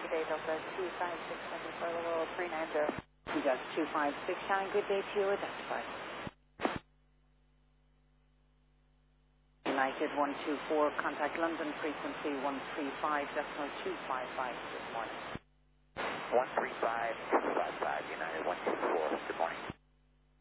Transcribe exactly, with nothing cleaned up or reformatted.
good day, Delta two five six seven for level three nine zero. Delta two five six nine, good day to you, identified. United one two four, contact London frequency one three five decimal two five five, good morning. one three five two five five, United one two four, good morning.